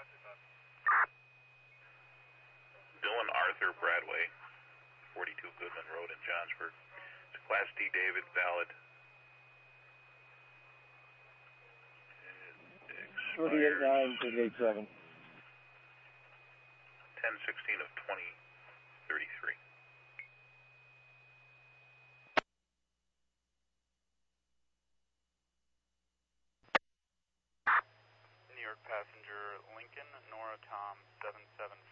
Dylan Arthur Bradway, 42 Goodman Road in Johnsburg. It's a Class D David, valid. 38.9, 38.7. 10/16 of 2033. New York passenger Lincoln, Nora Tom 77